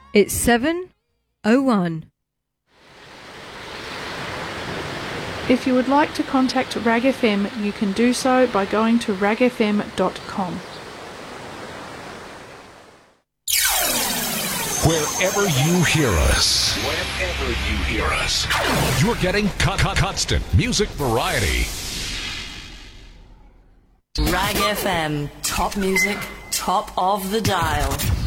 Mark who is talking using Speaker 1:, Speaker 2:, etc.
Speaker 1: It's 7:01.
Speaker 2: If you would like to contact RAG FM, you can do so by going to ragfm.com.
Speaker 3: Wherever you hear us, you're getting constant music variety.
Speaker 4: RAG FM, top music, top of the dial.